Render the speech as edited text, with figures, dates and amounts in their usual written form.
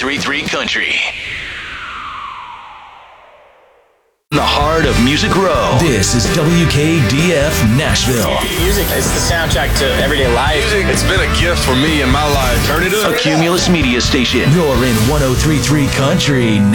103.3 Country. In the heart of Music Row, this is WKDF Nashville. Music is the soundtrack to everyday life. Music, it's been a gift for me in my life. Turn it up. A Cumulus media station. You're in 103.3 Country.